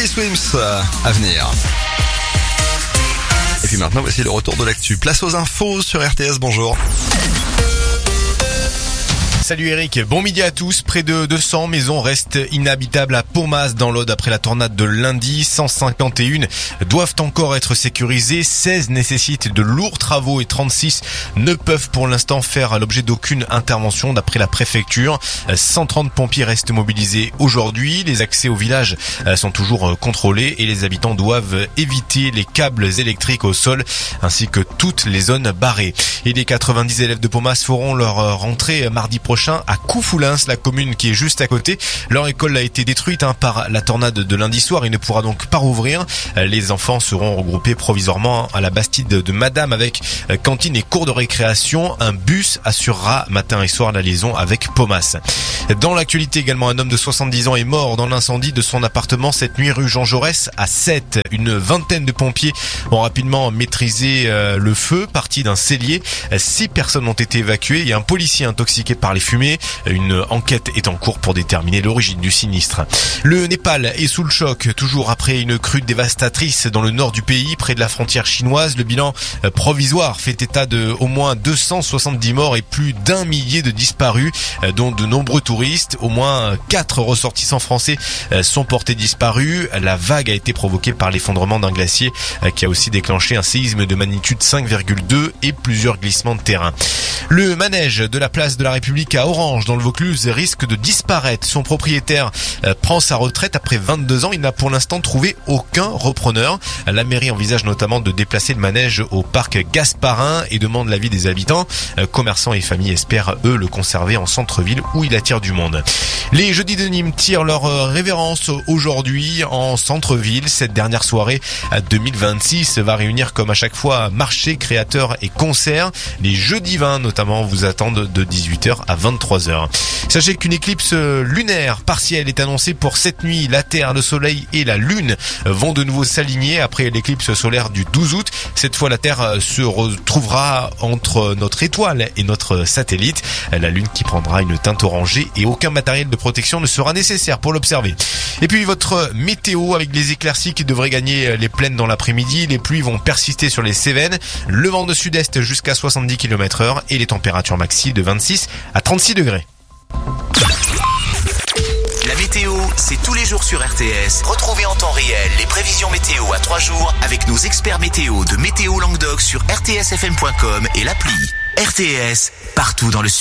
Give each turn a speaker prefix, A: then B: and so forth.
A: Swims à venir. Et puis maintenant, voici le retour de l'actu. Place aux infos sur RTS, bonjour.
B: Salut Eric, bon midi à tous. Près de 200 maisons restent inhabitables à Pomas dans l'Aude après la tornade de lundi. 151 doivent encore être sécurisées, 16 nécessitent de lourds travaux et 36 ne peuvent pour l'instant faire l'objet d'aucune intervention d'après la préfecture. 130 pompiers restent mobilisés aujourd'hui. Les accès au village sont toujours contrôlés et les habitants doivent éviter les câbles électriques au sol ainsi que toutes les zones barrées. Et les 90 élèves de Pomas feront leur rentrée mardi prochain à Coufoulins, la commune qui est juste à côté. Leur école a été détruite par la tornade de lundi soir et ne pourra donc pas rouvrir. Les enfants seront regroupés provisoirement à la Bastide de Madame avec cantine et cours de récréation. Un bus assurera matin et soir la liaison avec Pomas. Dans l'actualité également, un homme de 70 ans est mort dans l'incendie de son appartement cette nuit rue Jean Jaurès à Sète. Une vingtaine de pompiers ont rapidement maîtrisé le feu, parti d'un cellier. 6 personnes ont été évacuées et un policier intoxiqué par les fumées. Une enquête est en cours pour déterminer l'origine du sinistre. Le Népal est sous le choc, toujours après une crue dévastatrice dans le nord du pays, près de la frontière chinoise. Le bilan provisoire fait état de au moins 270 morts et plus d'1 millier de disparus, dont de nombreux touristes. Au moins 4 ressortissants français sont portés disparus. La vague a été provoquée par l'effondrement d'un glacier qui a aussi déclenché un séisme de magnitude 5,2 et plusieurs glissements de terrain. Le manège de la place de la République à Orange dans le Vaucluse risque de disparaître. Son propriétaire prend sa retraite après 22 ans. Il n'a pour l'instant trouvé aucun repreneur. La mairie envisage notamment de déplacer le manège au parc Gasparin et demande l'avis des habitants. Commerçants et familles espèrent, eux, le conserver en centre-ville où il attire du monde. Les Jeudis de Nîmes tirent leur révérence aujourd'hui en centre-ville. Cette dernière soirée 2026 va réunir comme à chaque fois marché, créateurs et concerts. Les jeudis 20 notamment vous attendent de 18h à 23h. Sachez qu'une éclipse lunaire partielle est annoncée pour cette nuit. La Terre, le Soleil et la Lune vont de nouveau s'aligner après l'éclipse solaire du 12 août. Cette fois, la Terre se retrouvera entre notre étoile et notre satellite. La Lune qui prendra une teinte orangée et aucun matériel de protection ne sera nécessaire pour l'observer. Et puis votre météo avec les éclaircies qui devraient gagner les plaines dans l'après-midi. Les pluies vont persister sur les Cévennes. Le vent de sud-est jusqu'à 70 km/h et les températures maxi de 26 à 36 degrés.
C: La météo, c'est tous les jours sur RTS. Retrouvez en temps réel les prévisions météo à 3 jours avec nos experts météo de Météo Languedoc sur rtsfm.com et l'appli. RTS, partout dans le